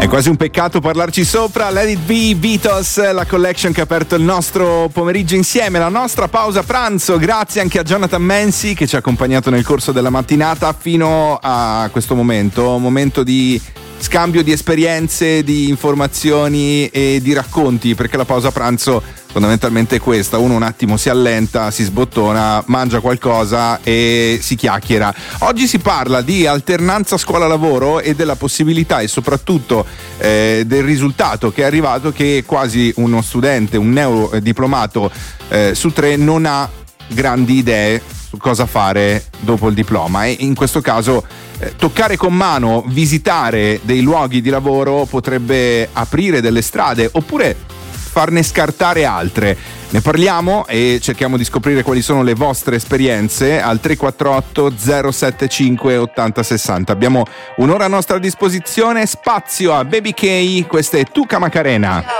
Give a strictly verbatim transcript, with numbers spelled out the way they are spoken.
È quasi un peccato parlarci sopra. Let It Be, Beatles, la collection che ha aperto il nostro pomeriggio insieme, la nostra pausa pranzo. Grazie anche a Jonathan Mansi che ci ha accompagnato nel corso della mattinata fino a questo momento, momento di scambio di esperienze, di informazioni e di racconti, perché la pausa pranzo fondamentalmente è questa: uno un attimo si allenta, si sbottona, mangia qualcosa e si chiacchiera. Oggi si parla di alternanza scuola-lavoro e della possibilità e soprattutto eh, del risultato che è arrivato, che quasi uno studente, un neodiplomato eh, su tre non ha grandi idee su cosa fare dopo il diploma, e in questo caso eh, toccare con mano, visitare dei luoghi di lavoro potrebbe aprire delle strade oppure farne scartare altre. Ne parliamo e cerchiamo di scoprire quali sono le vostre esperienze al tre quattro otto zero sette cinque ottanta sessanta. Abbiamo un'ora a nostra disposizione, spazio a Baby K, questa è Tuca Macarena.